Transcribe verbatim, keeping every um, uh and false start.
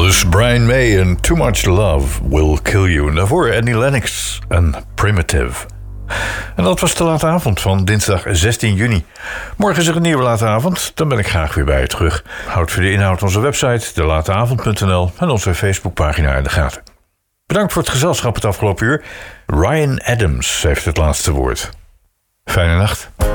dus Brian May en Too Much Love Will Kill You. En daarvoor Annie Lennox en Primitive. En dat was de late avond van dinsdag zestien juni. Morgen is er een nieuwe late avond. Dan ben ik graag weer bij je terug. Houd voor de inhoud onze website, de lateavond punt n l en onze Facebookpagina in de gaten. Bedankt voor het gezelschap het afgelopen uur. Ryan Adams heeft het laatste woord. Fijne nacht.